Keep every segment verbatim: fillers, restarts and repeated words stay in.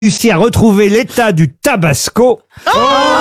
réussi à retrouver l'état du Tabasco. Oh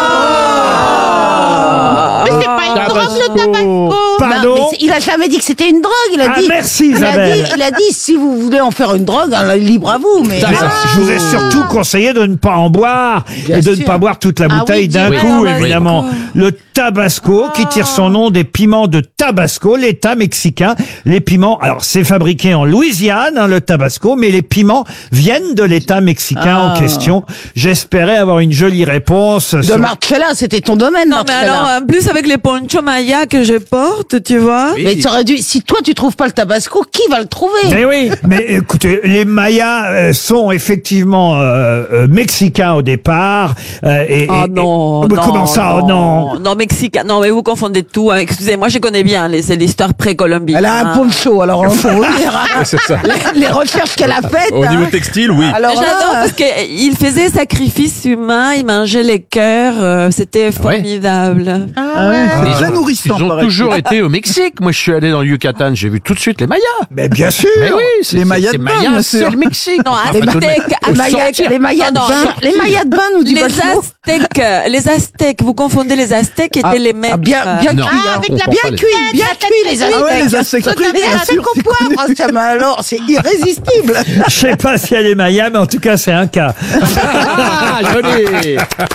mais c'est pas une drogue, le Tabasco. Pardon. Non, mais il a jamais dit que c'était une drogue. Il a Ah, dit. merci, il a Isabelle. dit, il a dit si vous voulez en faire une drogue, hein, libre à vous. Mais Mais je vous ai surtout conseillé de ne pas en boire Bien et de ne sûr. pas boire toute la Ah bouteille oui, d'un dis- coup, ah, bah, évidemment. Le Tabasco, qui tire son nom des piments de Tabasco, l'État mexicain. Les piments, alors c'est fabriqué en Louisiane, hein, le Tabasco, mais les piments viennent de l'État mexicain Ah. en question. J'espérais avoir une jolie réponse. de sur- Marcella, c'était ton domaine. Non, mais Marcella. alors, en plus, avec les ponchos maya que je porte, tu vois. Mais tu aurais dû. Si toi tu trouves pas le Tabasco, qui va le trouver? Mais oui, mais écoutez, les Mayas euh, sont effectivement euh, euh, mexicains au départ. euh, et, Oh et- non, et- mais non, comment ça, oh non? Non, mexicain. Non, mais vous confondez tout. hein. Excusez-moi, je connais bien. les- C'est l'histoire pré-colombienne. Elle a un hein. poncho, alors on faut vous dire. hein. C'est ça. Les, les recherches qu'elle a faites. Au niveau hein. textile, oui. Alors J'adore là, parce qu'il faisait sacrifice humain, il mangeait les cœurs, euh, c'était formidable. C'est très nourrissant. Ils ont paraît-il. toujours été au Mexique. Moi, je suis allé dans le Yucatan, j'ai vu tout de suite les Mayas. Mais bien sûr. Mais oui, c'est- Les c'est- Mayas c'est de bain, Mayas, bien c'est sûr. le Mexique. Non, Enfin, tout de Aztèques, même. les Mayas, les Mayas de Non, non, bain, les Mayas de bain nous dit Les Bachelot. Aztèques, euh, les Aztèques, vous confondez les Aztèques étaient Ah, les mêmes. ah, bien, bien Non. cuit, Ah, hein. avec on la comprend bien pas les- cuit, bien cuit les Ah ouais, les Aztèques. insectes Les frits, bien Aztèques sûr. au poivre, hein, ça, mais alors c'est irrésistible. Je sais pas si elle est Maya, mais en tout cas, c'est un cas. Ah, joli.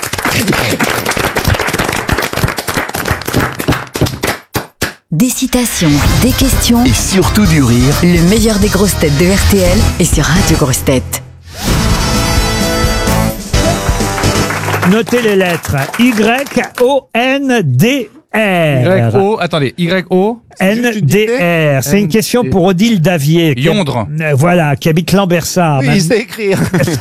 Des citations, des questions, Et surtout du rire. le meilleur des grosses têtes de R T L est sur Radio Grosses Têtes. Notez les lettres. Y O N D R. Y-O, attendez, Y-O. N D R. C'est une question pour Odile Davier. qui- Yondre. Euh, Voilà, qui habite Lambersart. Oui, il sait écrire.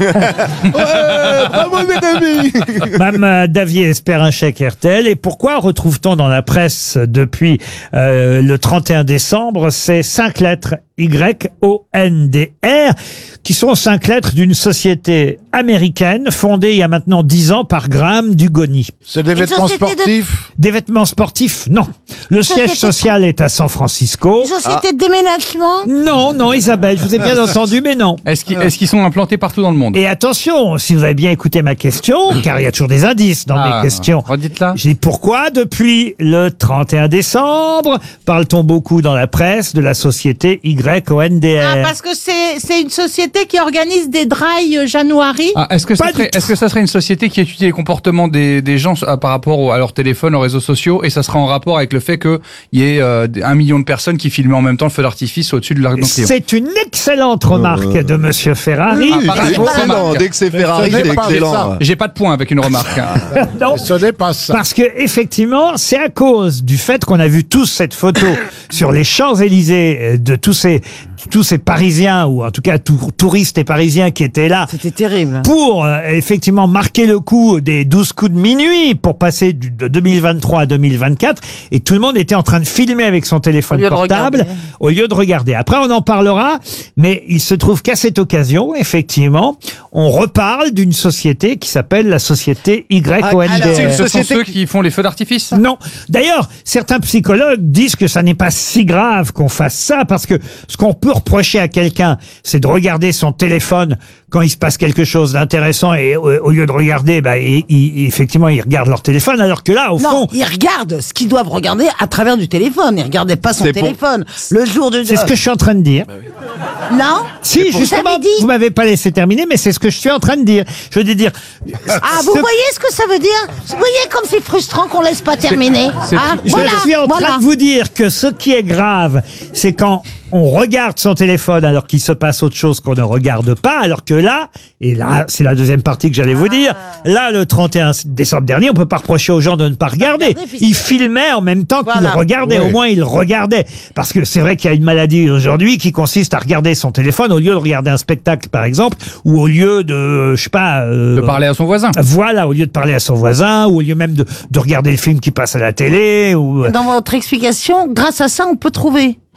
Ouais, bravo mes amis. Mme euh, Davier espère un chèque R T L. Et pourquoi retrouve-t-on dans la presse depuis euh, le trente et un décembre ces cinq lettres Y O N D R qui sont cinq lettres d'une société américaine fondée il y a maintenant dix ans par Graham Dugoni. C'est des vêtements société de- sportifs. Des vêtements sportifs? Non. Le siège Société- social est à San Francisco. Une société de déménagement. Non, non, Isabelle, je vous ai bien entendu, mais non. Est-ce qu'ils est-ce qu'ils sont implantés partout dans le monde? Et attention, si vous avez bien écouté ma question, car il y a toujours des indices dans Ah, mes questions. Redites-la. J'ai dit pourquoi, depuis le trente et un décembre, parle-t-on beaucoup dans la presse de la société Y O N D Ah, R? parce que c'est c'est une société qui organise des dry euh, January. Ah, est-ce que, ça Pas serait, du tout. est-ce que ça serait une société qui étudie les comportements des, des gens à- par rapport au- à leur téléphone, aux réseaux sociaux, et ça sera en rapport avec le fait qu'il y ait euh, un million de personnes qui filment en même temps le feu d'artifice au-dessus de leur client? C'est une excellente remarque de Monsieur Ferrari. Ah, par C'est exemple, excellent. remarque. Dès que c'est Ferrari, Ce n'est c'est pas excellent. J'ai pas de point avec une remarque. hein. Non, Ce n'est pas ça. parce que effectivement, c'est à cause du fait qu'on a vu tous cette photo sur les Champs-Élysées euh, de tous ces tous ces Parisiens ou en tout cas tou- touristes et Parisiens qui étaient là C'était terrible. pour euh, effectivement marquer le coup des douze coups de minuit pour passer du- de deux mille vingt-trois à deux mille vingt-quatre et tout le monde était en train de filmer avec son téléphone Au lieu de portable regarder. au lieu de regarder. Après on en parlera, mais il se trouve qu'à cette occasion, effectivement, on reparle d'une société qui s'appelle la société Y O N alors, D c'est une R. Ce sont société ceux qui- qui font les feux d'artifice? Non. D'ailleurs, certains psychologues disent que ça n'est pas si grave qu'on fasse ça parce que ce qu'on peut reprocher à quelqu'un, c'est de regarder son téléphone quand il se passe quelque chose d'intéressant et au, au lieu de regarder, bah, il- il- effectivement, ils regardent leur téléphone alors que là, au Non, fond, ils regardent ce qu'ils doivent regarder à travers du téléphone. Ils regardaient pas son C'est pour- téléphone. Le jour de. c'est ce que je suis en train de dire. Non. Si, justement, Vous avez dit- vous m'avez pas laissé terminer, mais c'est ce que je suis en train de dire. Je veux dire... Ah, vous ce- voyez ce que ça veut dire? Vous voyez comme c'est frustrant qu'on laisse pas terminer. Ah, Je voilà, suis en train voilà. de vous dire que ce qui est grave, c'est quand on regarde son téléphone alors qu'il se passe autre chose qu'on ne regarde pas, alors que là, et là, c'est la deuxième partie que j'allais vous dire, là, le trente et un décembre dernier, on peut pas reprocher aux gens de ne pas regarder. regarder, puisque- Ils filmaient en même temps qu'ils Voilà. regardaient, au moins ils regardaient. Parce que c'est vrai qu'il y a une maladie aujourd'hui qui consiste à regarder son téléphone au lieu de regarder un spectacle, par exemple, ou au lieu de, je sais pas... euh, De parler à son voisin. Voilà, au lieu de parler à son voisin, ou au lieu même de, de regarder le film qui passe à la télé, ou... Dans votre explication, grâce à ça, on peut trouver.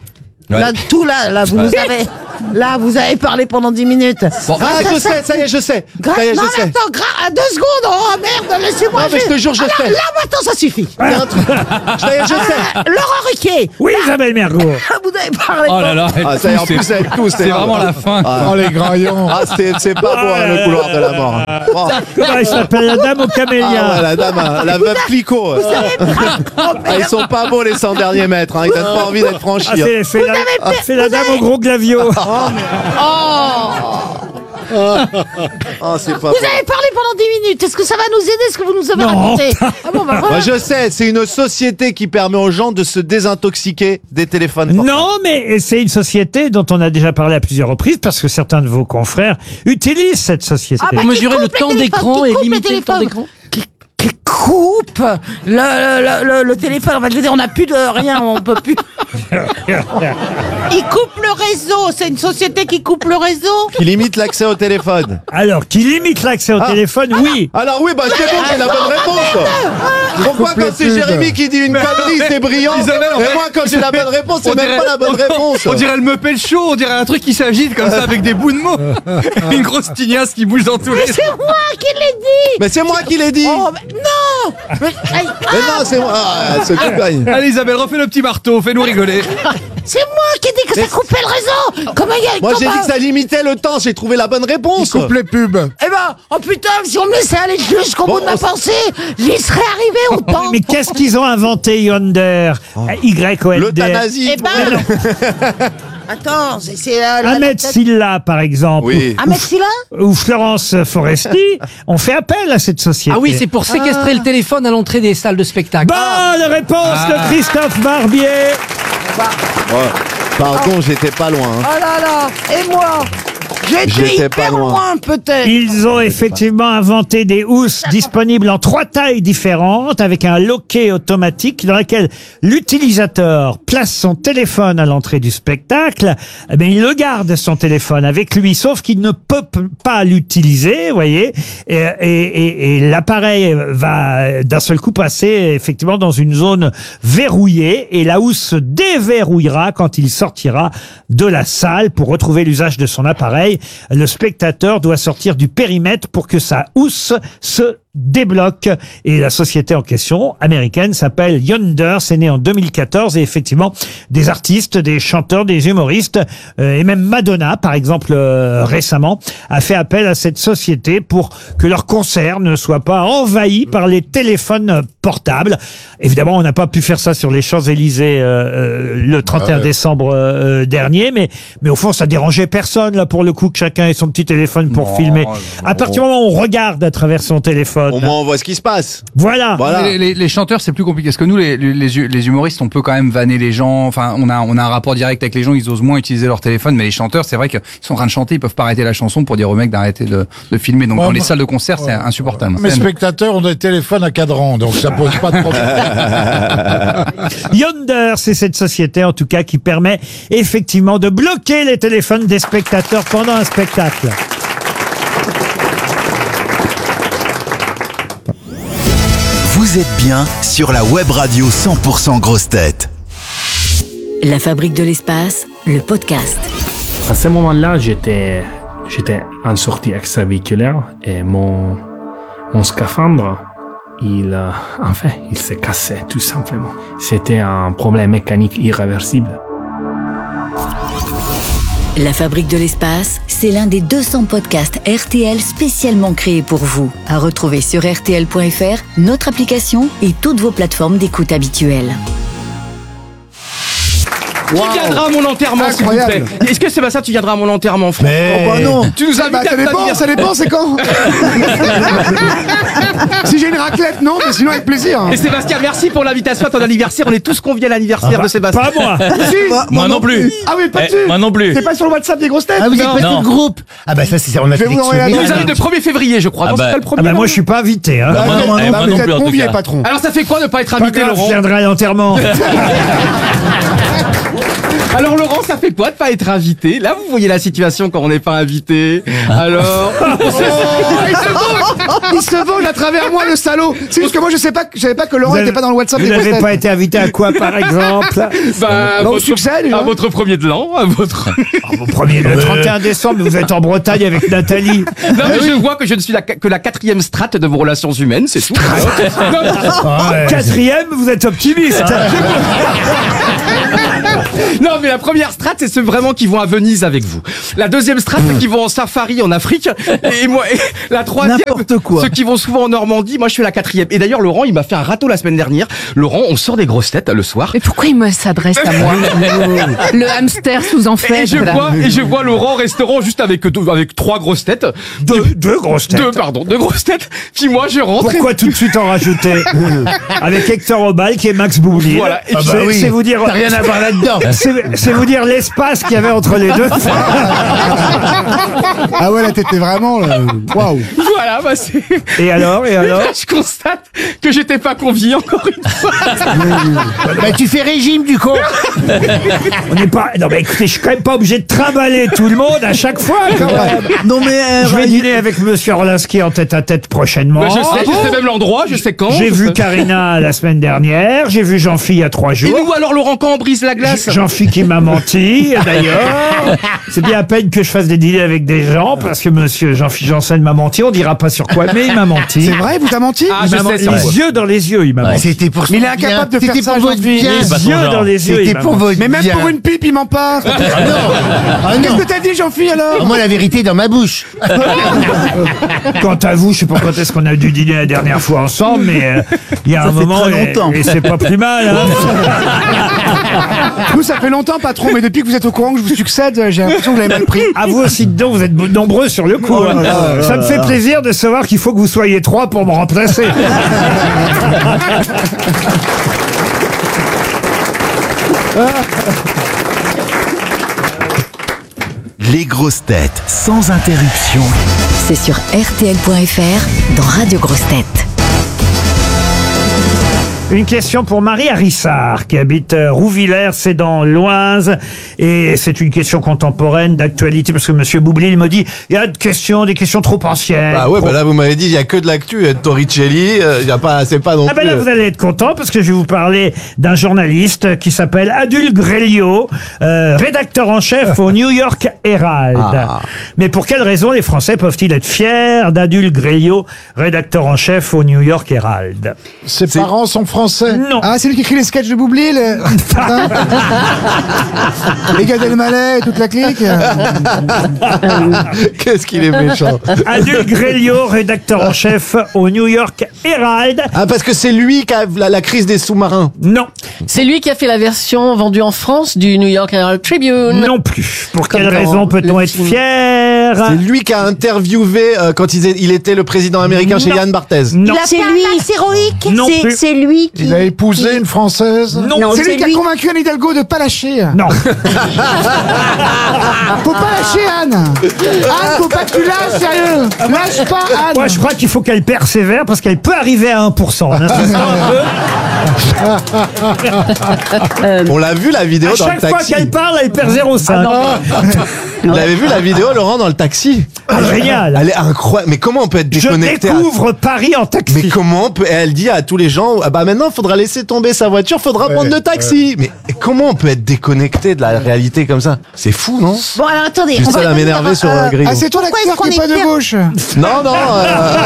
Là, tout là, là, vous, vous avez, là, vous avez parlé pendant dix minutes. Bon, ah, je sais, ça y est, je sais. Gra- Ça y est, non, je mais sais. attends, gra- deux secondes. Oh merde, laissez-moi. Non, mais je te jure, je Alors, sais. Là, maintenant, ça suffit. Il y a un truc. Ça y est, je sais. Euh, Laurent Ruquier. Oui, Isabelle Mergo. Vous avez parlé. Oh là là, elle Ah, ça y est, en pousse, plus, c'est- elle tousse. c'est vraiment la fin. Ah, Oh, les graillons. ah, c'est c'est pas beau, hein, le couloir de la mort. hein. Oh. Comment elle s'appelle, la dame au Ah, camélia? ouais, la dame, hein, la veuve Clicquot. Vous avez Ah, ils sont pas beaux, les cent derniers mètres. Hein. Ils donnent pas envie d'être franchis. Ah, hein. c'est c'est la, avez- c'est la dame au gros glavio. Oh, c'est pas Vous beau. avez parlé pendant dix minutes. Est-ce que ça va nous aider, ce que vous nous avez Non. raconté? Ah bon, bah voilà. Moi, je sais, c'est une société qui permet aux gens de se désintoxiquer des téléphones portables. Non, mais c'est une société dont on a déjà parlé à plusieurs reprises parce que certains de vos confrères utilisent cette société. Ah, bah, Pour qui mesurer coupe le les temps téléphones, d'écran qui et coupe les limiter le temps téléphones. d'écran. Qui, qui coupe le, le, le, le téléphone. On va dire, on n'a plus de rien, on peut plus. Il coupe le réseau. C'est une société qui coupe le réseau. Qui limite l'accès au téléphone. Alors, qui limite l'accès au Ah. téléphone, oui. Alors oui, bah c'est bon, j'ai la bonne réponse. Pourquoi quand c'est Jérémy qui dit une connerie, c'est brillant, Isabelle, en et fait- moi quand j'ai la bonne réponse, c'est On même dirait- pas la bonne réponse. On dirait le Meupel Show, on dirait un truc qui s'agite comme ça avec des bouts de mots. Une grosse tignasse qui bouge dans tous Mais les... c'est moi qui l'ai dit. Mais c'est moi qui l'ai dit. Oh, mais non. Mais, aïe, Mais non, c'est moi. Ah, ce coup gagne. Allez Isabelle, refais le petit marteau, fais-nous rigoler. c'est moi qui ai dit que ça coupait le réseau. Comment il y a Moi j'ai comment- dit que ça limitait le temps, j'ai trouvé la bonne réponse. Coupe les pubs. Eh ben, oh putain, si on me laissait aller jusqu'au Bon, bout de ma on s- pensée, j'y serais arrivé au temps. Mais qu'est-ce qu'ils ont inventé, Yonder? Y O N D R. L'euthanasie. Eh ben, attends, c'est c'est euh, la- Ahmed la- Silla, par exemple, Oui. Ahmed Silla. ou Florence Foresti, ont fait appel à cette société. Ah oui, c'est pour séquestrer le téléphone à l'entrée des salles de spectacle. Bonne réponse Ah. de Christophe Barbier. Ouais. Pardon, j'étais pas loin. hein. Oh là là, et moi, j'étais J'étais pas hyper loin. loin, peut-être. Ils ont effectivement inventé des housses disponibles en trois tailles différentes avec un loquet automatique dans lequel l'utilisateur place son téléphone à l'entrée du spectacle. Eh bien, il le garde son téléphone avec lui, sauf qu'il ne peut p- pas l'utiliser, vous voyez. Et, et, et- et l'appareil va d'un seul coup passer effectivement dans une zone verrouillée et la housse se déverrouillera quand il sortira de la salle pour retrouver l'usage de son appareil. Le spectateur doit sortir du périmètre pour que sa housse se débloque. Et la société en question, américaine, s'appelle Yonder. C'est né en deux mille quatorze et effectivement, des artistes, des chanteurs, des humoristes euh, et même Madonna, par exemple, euh, récemment, a fait appel à cette société pour que leur concert ne soit pas envahi par les téléphones portables. Évidemment, on n'a pas pu faire ça sur les Champs-Élysées euh, euh, le trente et un décembre euh, dernier, mais mais au fond, ça dérangeait personne là pour le coup que chacun ait son petit téléphone pour Non, filmer. non. À partir du moment où on regarde à travers son téléphone, Au moins on voit ce qui se passe. voilà. Voilà. Les, les- les chanteurs, c'est plus compliqué. Parce que nous, les, les, les humoristes, on peut quand même vanner les gens. Enfin, on a, on a un rapport direct avec les gens. Ils osent moins utiliser leur téléphone. Mais les chanteurs, c'est vrai qu'ils sont en train de chanter. Ils peuvent pas arrêter la chanson pour dire aux mecs d'arrêter de, de filmer. Donc, Ouais, dans les moi- salles de concert, c'est insupportable. Mes C'est- spectateurs ont des téléphones à cadran, donc ça pose pas de problème. Yonder, c'est cette société en tout cas qui permet effectivement de bloquer les téléphones des spectateurs pendant un spectacle. Vous êtes bien sur la web radio cent pour cent Grosses Têtes. La fabrique de l'espace, le podcast. À ce moment-là, j'étais, j'étais en sortie extravéhiculaire et mon, mon scaphandre, il, euh, enfin, il s'est cassé tout simplement. C'était un problème mécanique irréversible. La fabrique de l'espace, c'est l'un des deux cents podcasts R T L spécialement créés pour vous. À retrouver sur R T L point F R, notre application et toutes vos plateformes d'écoute habituelles. Qui viendra à mon enterrement, s'il vous plaît? Incroyable. Est-ce que Sébastien, tu viendras à mon enterrement, frère? Mais Oh bah non. Tu nous bah, invites ça à ta dépend, ça dépend, c'est quand. Si j'ai une raclette, non, mais sinon avec plaisir. Et Sébastien, merci pour l'invitation à ton anniversaire. On est tous conviés à l'anniversaire de Sébastien. Pas moi. Si. Moi non plus. Ah oui, pas Eh, dessus. moi non plus. C'est pas sur le WhatsApp des grosses têtes. Ah, vous êtes Non, pas non. sur le groupe. Ah bah ça, c'est on a Je vais fait vous des envoyer un Il souvenirs. nous invite le premier février, je crois. Ah Non, bah. c'est pas le premier. Ah bah moi je suis pas invité. Hein. Bah, non, non, moi bah, non vous plus, êtes en tout convié, cas. patron. Alors ça fait quoi ne pas être Pas invité, grave, je Laurent? viendrai à l'enterrement. Alors Laurent, ça fait quoi de pas être invité? Là, vous voyez la situation quand on n'est pas invité. Alors... Oh, il se moque. Il se venge à travers moi, le salaud. C'est juste que moi, je sais pas, je savais pas que Laurent Vous n'était avez- pas dans le WhatsApp Vous des grosses n'avez têtes. pas été invité à quoi, par exemple? Bah, Bon votre, succès, déjà. à votre premier de l'an, à votre. Au premier, le trente et un décembre, vous êtes en Bretagne avec Nathalie. Non, mais je vois que je ne suis la, que la quatrième strate de vos relations humaines, c'est tout. Quatrième, vous êtes optimiste. Non, mais la première strate, c'est ceux vraiment qui vont à Venise avec vous. La deuxième strate, ceux qui vont en safari en Afrique. Et moi, et la troisième, N'importe quoi. ceux qui vont souvent en Normandie. Moi, je suis la quatrième. Et d'ailleurs, Laurent, il m'a fait un râteau la semaine dernière. Laurent, on sort des grosses têtes le soir. Mais pourquoi il me s'adresse à moi? Le hamster sous en fait. Et je vois, et je vois Laurent au restaurant juste avec deux, avec trois grosses têtes. Deux, deux grosses têtes. Deux, pardon, deux grosses têtes. Puis moi, je rentre. Pourquoi tout de suite en rajouter? Avec Hector Obal qui est Max Boublil. Voilà. Et Ah puis- bah oui. C'est vous dire. T'as rien à voir là-dedans. C'est c'est vous dire l'espace qu'il y avait entre les deux. Ah ouais, là, t'étais vraiment, là. Waouh. Voilà, bah c'est. Et alors, et alors? Je constate que j'étais pas convié encore une fois. Bah, tu fais régime, du con. On n'est pas. Non, mais écoutez, je suis quand même pas obligé de trimballer tout le monde à chaque fois, quand même. Non mais euh, Je vais dîner avec Monsieur Orlinski en tête à tête prochainement. Bah, je sais, je sais même l'endroit, je sais quand. J'ai je vu sais- Karina la semaine dernière, j'ai vu Jean-Phi il y a trois Et jours. nous alors, Laurent, quand on brise la glace? Jean-Phi qui m'a menti, d'ailleurs. C'est bien à peine que je fasse des dîners avec des gens, parce que monsieur Jean-Phi Janssen m'a menti. On dira pas sur quoi, mais il m'a menti. C'est vrai, vous t'as menti? Ah, Il je m'a sais, menti. sur quoi. Les yeux dans les yeux, il m'a menti. C'était pour Mais il est incapable de faire C'était ça, pour votre Jean-Phi. bien. Les yeux dans les yeux, il C'était m'a pour menti. votre Mais même bien. pour une pipe, il ment pas. Ah non. Ah Qu'est-ce non. que t'as dit, Jean-Phi, alors? Moi, la vérité est dans ma bouche. Quant à vous, je sais pas quand est-ce qu'on a dû dîner la dernière fois ensemble, mais euh, il y a un fait moment, très et, longtemps. et c'est pas plus mal. Hein. Nous, ça fait longtemps, patron, mais depuis que vous êtes au courant que je vous succède, j'ai l'impression que vous l'avez mal pris. À vous aussi dedans, vous êtes nombreux sur le coup. Oh là hein. là là Ça me là fait là. plaisir de savoir qu'il faut que vous soyez trois pour me remplacer. Les grosses têtes sans interruption. C'est sur R T L point F R dans Radio Grosses Têtes. Une question pour Marie Harissard, qui habite euh, Rouvillers, c'est dans l'Oise. Et c'est une question contemporaine, d'actualité, parce que monsieur Boublil me dit, il y a des questions, des questions trop anciennes. Ah ouais, trop- bah là vous m'avez dit il y a que de l'actu, il y a de Torricelli, euh, il y a pas, c'est pas non Ah ben plus. là, vous allez être content parce que je vais vous parler d'un journaliste qui s'appelle Adul Grelio, euh, rédacteur en chef au New York Herald. Ah. Mais pour quelle raison les Français peuvent-ils être fiers d'Adul Grelio, rédacteur en chef au New York Herald? Ses parents sont français. Non. Ah, c'est lui qui écrit les sketchs de Boublil. euh, hein Les gars Elmaleh et toute la clique. Qu'est-ce qu'il est méchant. Adul Grelio, rédacteur en chef au New York Herald. Ah parce que c'est lui qui a la, la crise des sous-marins. Non, C'est lui qui a fait la version vendue en France du New York Herald Tribune. non plus. Pour Comme quelle dans raison peut-on le être film. fier? C'est lui qui a interviewé euh, quand il, il était le président américain chez Non. Yann Barthès. Non. Il a fait un axe héroïque. Non C'est- plus. C'est lui qui... Il a épousé une Française. Non. Non, C'est c'est lui qui a lui. convaincu Anne Hidalgo de pas lâcher. Non. Faut pas lâcher, Anne. Anne, faut pas que tu lâches, sérieux. Lâche pas, Anne. Moi, je crois qu'il faut qu'elle persévère parce qu'elle peut arriver à un pour cent. hein. C'est ça, un peu. On l'a vu la vidéo À dans le chaque fois taxi. qu'elle parle, elle perd zéro virgule cinq. Vous l'avez vu la vidéo Laurent dans le taxi? Ah, génial. Elle est incroyable. Mais comment on peut être Je déconnecté à- découvre Paris en taxi. Mais comment on peut... et elle dit à tous les gens, ah bah maintenant, faudra laisser tomber sa voiture, faudra prendre le taxi. Mais comment on peut être déconnecté de la réalité comme ça? C'est fou, non? Bon, alors attendez. Je suis on seul va à dire, m'énerver sur euh, euh, Grillo. Ah, c'est toi Pourquoi l'acteur est-ce qu'on qui est pas est de fier gauche. Non, non. euh,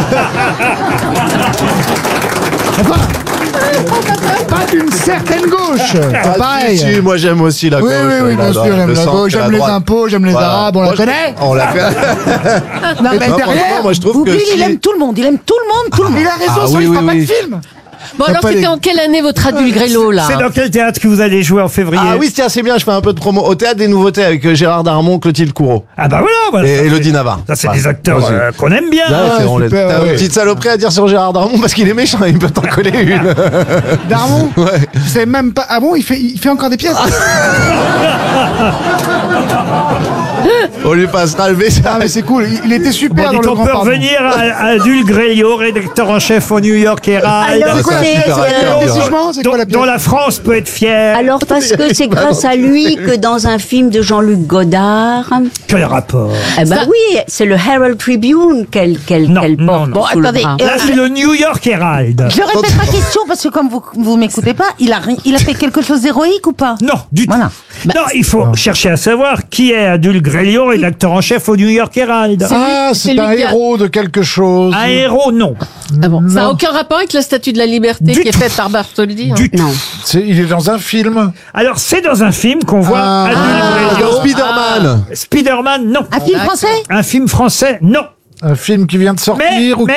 Pas d'une certaine gauche. ah, C'est pareil. si, si, moi j'aime aussi la Oui, gauche. oui, oui, euh, bien la- sûr, le j'aime la centre gauche, et la j'aime les droite. impôts, j'aime les Voilà. arabes, on Moi, la je- connaît. On l'a fait. Non, mais Non, derrière, franchement, moi, je trouve Boublil, que il si- aime tout le monde. Il aime tout le monde, tout le monde. Il a raison, Ah, ça, oui, il oui, fera pas oui. de film. Bon, alors, pas c'était les- en quelle année votre Adul Grello, là C'est dans quel théâtre que vous allez jouer en février? Ah oui, tiens, c'est bien, je fais un peu de promo. Au Théâtre des Nouveautés avec euh, Gérard Darmon, Clotilde Courreau. Ah bah voilà, voilà. Et Ça, Élodie c'est- Navarre. Ça, c'est Ouais, des acteurs aussi. euh, qu'on aime bien. Là, c'est- on les- super, T'as ouais. une petite saloperie à dire sur Gérard Darmon parce qu'il est méchant, il peut t'en coller une. Darmon, Ouais. je sais même pas. Ah bon, il fait, il fait encore des pièces. On lui passera le message. Ah, mais c'est cool. Il, il était super Bon, dans dites, le on grand peut pardon. revenir à, à Adul Grelio, rédacteur en chef au New York Herald. Alors, c'est un c'est- super c'est- acteur, Euh, Gérard. Décigement, c'est dont, quoi la pièce dont la France peut être fière. Alors parce que c'est grâce à lui que dans un film de Jean-Luc Godard, Quel rapport? eh ben oui, c'est le Herald Tribune qu'elle qu'elle Non, qu'elle non, porte non. sous le Attendez, bras. euh, Là, c'est le New York Herald. Je répète ma question parce que comme vous vous m'écoutez pas, il a ri- il a fait quelque chose d'héroïque ou pas? Non, du tout. Voilà. Non, il faut chercher à savoir qui est Adul Grelio, rédacteur en chef au New York Herald. Ah, c'est c'est lui un qui a- héros de quelque chose. Un héros, non. Ah bon. Ça n'a Non. aucun rapport avec la Statue de la Liberté Du qui est tout. faite par Bartholdi. hein. Du tout. Non. C'est- il est dans un film. Alors, c'est dans un film qu'on voit Ah. Adul Dans Grelio. Spider-Man. Spider-Man, non. Un film français? Un film français, non. Un film qui vient de sortir Mais- ou mais